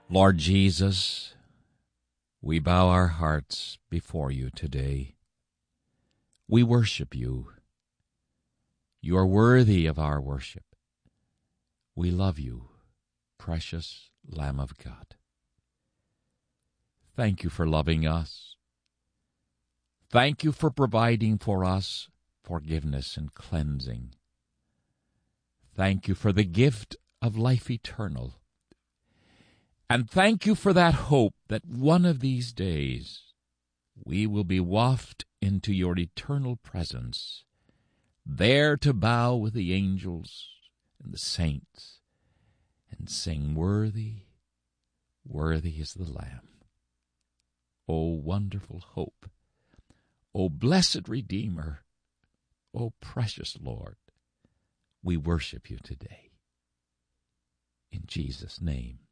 Lord Jesus, we bow our hearts before you today. We worship you. You are worthy of our worship. We love you, precious Lamb of God. Thank you for loving us. Thank you for providing for us forgiveness and cleansing. Thank you for the gift of life eternal. And thank you for that hope that one of these days we will be wafted into your eternal presence, there to bow with the angels and the saints and sing, "Worthy, worthy is the Lamb." O wonderful hope! O blessed Redeemer! O precious Lord! We worship you today. In Jesus' name.